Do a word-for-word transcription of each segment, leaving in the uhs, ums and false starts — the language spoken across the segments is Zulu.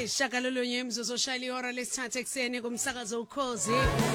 Ishagalolunye imzuzu shayila ihora lesithathu ekseni kumsakazo ukhozi.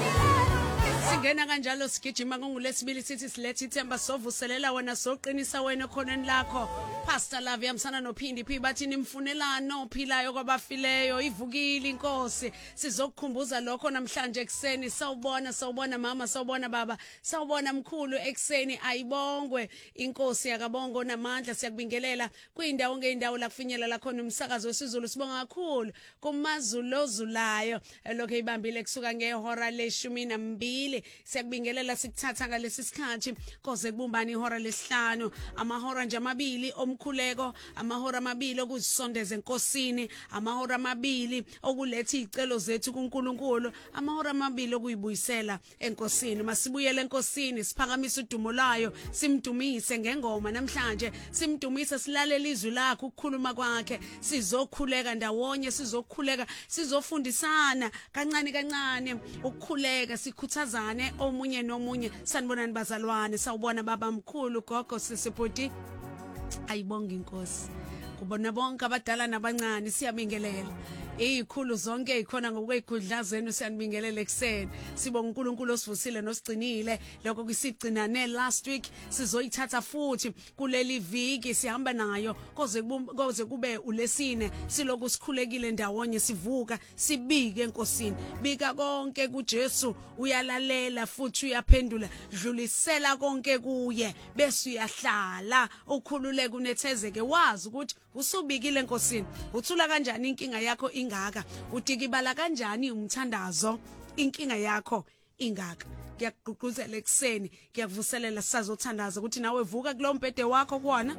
Singena kanjalo sigijima ngolesibili sithi silethe ithemba sovuselela wena soqinisa wena khoneni lakho. Pastor Love yamsana nophindi phi bathi nimfunelana ophilayo kwabafileyo ivukile inkosi. Sizokukhumbuza lokho namhlanje ekseni sawubona sawubona mama sawubona baba sawubona mkhulu ekseni ayibongwe inkosi yakabongo namandla siyakubingelela kuyindawo ngeindawo la kufinyelela khona umsakazo wesiZulu sibonga kakhulu kumazulu ozulayo lokho ibambile kusuka ngehora leshumi nambili siyakubingelela sikuthatha ngalesi sikhathi koze kubumbani ihora lesihlanu amahora nje amabili omkhuleko amahora amabili okuzisondeza enkosini amahora amabili okuletha izicelo zethu kuNkulunkulu amahora amabili okuyibuyisela enkosini masibuyele enkosini siphakamisa udumo layo simdumise ngengoma namhlanje simdumise silalela izwi lakhe ukukhuluma kwakhe sizokhuleka ndawonye sizokhuleka sizofundisana kancane kancane ukukhuleka sikhuthazane omunye nomunye sanibonani bazalwane sawubona baba mkhulu gogo sisiphuti ayibonga inkosi kubona bonke abadala nabancane siyabingelela izikhulu zonke ikhona ngokweyikudla zenu siyanibingelela ekseni sibonga uNkulunkulu osivusile nosigcinile lokho kusigcinane last week sizoyithatha futhi kuleli viki sihamba nayo koze koze kube ulesine siloku sikhulekile ndawonye sivuka sibike enkosini bika konke kuJesu uyalalela futhi uyaphendula dlulisela konke kuye bese uyahlala ukhululeke unethezeke wazi ukuthi usubikile enkosini uthula kanjani inkinga yakho ingaka utikibala kanjani umthandazo inkinga yakho ingaka ngiyakugqugquzela ekseni ngiyakuvuselela sisazothandaza ukuthi nawe vuka kulombhede wakho kuona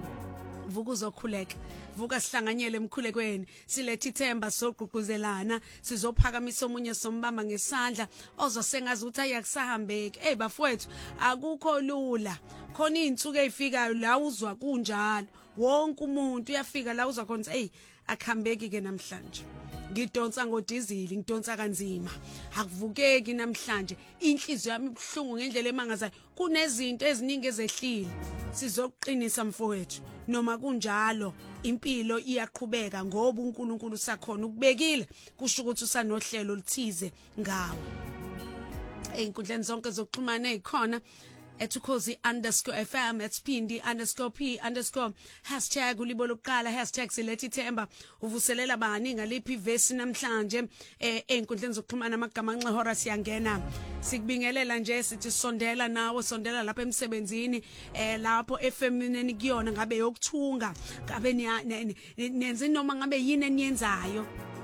vuka uzokhuleka vuka sihlanganyele emkhulekweni silethe ithemba sogqugquzelana sizophakamisa omunye sombamba ngesandla ozosengaza ukuthi ayakusahambeki hey bafowethu akukho lula khona izinsuku ezifikayo la uzwa kunjalo wonke umuntu uyafika la uzwa khona hey akuhambeki ke namhlanje ngidonsa ngodizili ngidonsa kanzima akuvukeki namhlanje inhliziyo yami ibhlungu ngendlela emangazayo kunezinto eziningi ezehlile sizoqinisa mfowethu noma kunjalo impilo iyaqhubeka ngoba uNkulunkulu sakhona ukubekile kusho ukuthi usanohlelo oluthize ngawo einkundleni zonke zokuxhumana ezikhona etukhozi underscore F M at Pindi underscore P underscore hashtag ulibo lokuqala hashtag silethi themba uvuselela bani ngaliphi verse namhlanje eh einkundleni zokuxhumana amagama anxehora siyangena sikubingelela nje sithi sondela nawe sondela lapha emsebenzini eh lapho F M neni kuyona ngabe yokuthunga ngabe nenze noma ngabe yini eniyenzayo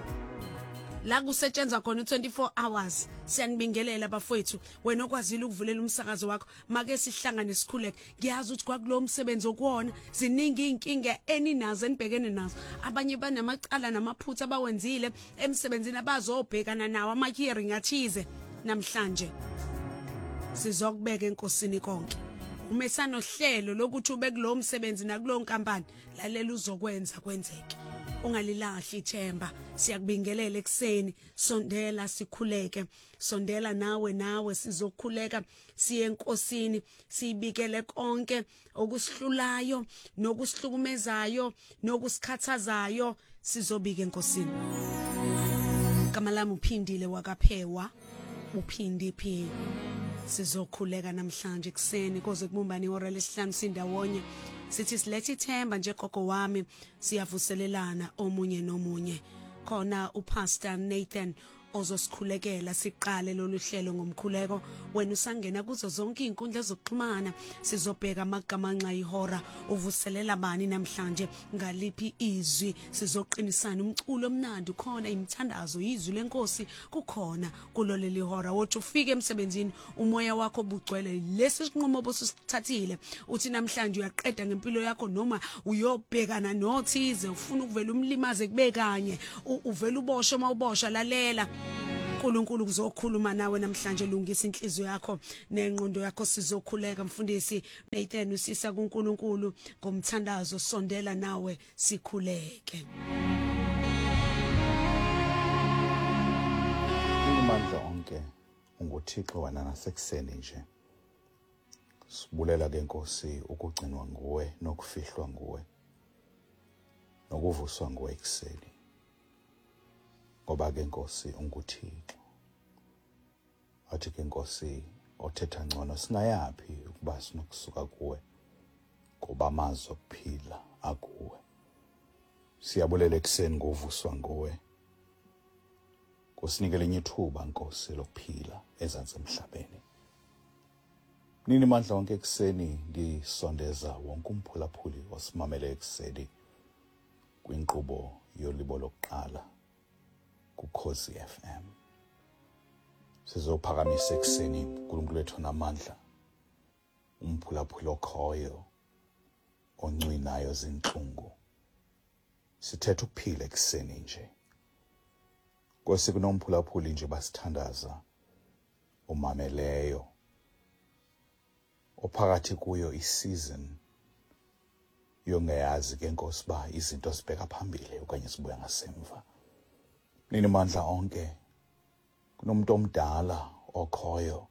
la kusetshenzwa khona twenty-four hours siyanibingelela bafowethu wena okwazile ukuvulela umsakazo wakho make sihlangane sikhuleke ngiyazi ukuthi kwakulo msebenzi okuwona ziningi inkinga eninazo enibhekene nazo abanye banamacala namaphutha abawenzile emsebenzini abazobhekana nawo ama hearing athize namhlanje sizokubeka enkosini konke umesano hlelo lokuthi ube kulo msebenzi nakulo nkampani lalela uzokwenza kwenzeke ungalilahli ithemba siyakubingelela ekseni sondela sikhuleke sondela nawe nawe sizokhuleka siye enkosini sibikele konke okusihlulayo nokusihlukumezayo nokusikhathazayo sizobika enkosini kamalami uphindile wakaphewa uphindi phi sizokhuleka namhlanje ekseni koze kubumbani ihora lesihlanu sindawonye sithi silethe ithemba nje gogo wami siyavuselelana omunye nomunye khona uPastor Nathan ozosikhulekela siqale lolu hlelo ngomkhuleko wena usangena kuzo zonke izinkundla zokuxhumana sizobheka amagama anxa ihora uvuselela bani namhlanje ngaliphi izwi sizoqinisana umculo omnandi khona imthandazo izwi lenkosi kukhona kuloleli ihora wothi ufike emsebenzini umoya wakho bugcwele lesi sinqumo bosithathile uthi namhlanje uyaqeda ngempilo yakho noma uyobhekana nothize ufuna ukuvela umlimaze kube kanye uvela ubosho mawubosha lalela uNkulunkulu kuzokhuluma nawe namhlanje lungisa inhliziyo yakho nengqondo yakho sizokhuleka mfundisi Nathan usisa kuNkulunkulu ngomthandazo sondela nawe sikhuleke Imandla onke unguThixo wena nasekuseni nje sibulela ke Nkosi ukugcinwa nguwe nokufihlwa nguwe nokuvuswa nguwe ekseni ngoba ke Nkosi unguThixo. Athi ke Nkosi othetha ngcono singayapi ukuba sinokusuka kuwe ngoba amazwi okuphila akuwe. Siyabulela ekuseni ngovuswa nguwe. Kusinikele enye ithuba Nkosi lokuphila ezantsi emhlabeni. Nini mandla wonke ekuseni ngisondeza wonke umphulaphuli osimamele ekuseni kwinkqubo yolibo lokuqala kuKhosi F M. Sizophakamisa ekuseni uNkulunkulu wethu namandla umphulaphuli okhoyo oncwinayo zinhlungu. Sithetha ukuphila ekuseni nje. Nkosi kunomphulaphuli nje basithandaza umameleyo ophakathi kuyo isizini yongayazi ke Nkosi ba izinto sibheka phambili okanye sibuya ngasemva. Nini mandla onke kunomuntu omdala okhoyo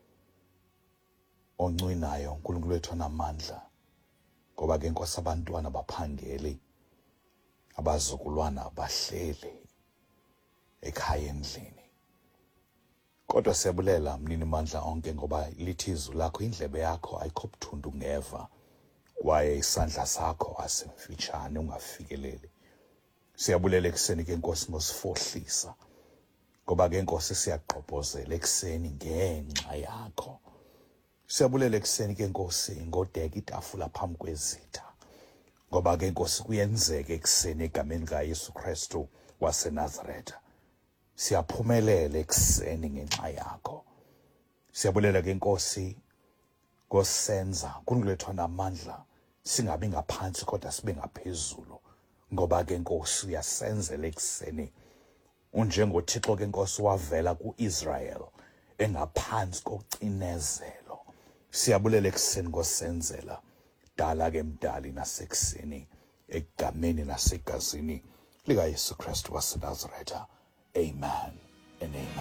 oncwinayo uNkulunkulu wethu namandla ngoba ke Nkosi abantwana baphangeli abazukulwana bahleli ekhaya endlini. Kodwa siyabulela mnini mandla onke ngoba lithi izwi lakho indlebe yakho ayikho buthundu ngeva kwaye isandla sakho asemfitshane ungafikeleli. Siyabulela ekuseni ke Nkosi ngosifohlisa ngoba ke Nkosi siyaqhobhozela ekuseni ngenxa yakho. Siyabulela ekuseni ke Nkosi ngodeka itafula phambi kwezitha ngoba ke Nkosi kuyenzeka ekuseni egameni kaYesu Kristu waseNazaretha. Siyaphumelela ekuseni ngenxa yakho. Siyabulela ke Nkosi ngosenza uNkulunkulu wethu namandla singabi ngaphansi kodwa sibe ngaphezulu ngoba ke Nkosi uyasenzela ekuseni unjengoThixo ke Nkosi wavela kuIsrael engaphansi kocinezelo. Siyabulela ekuseni ngosenzela dala ke mdali nasekuseni egameni nasegazini likaYesu Kristu waseNazaretha. Amen and amen.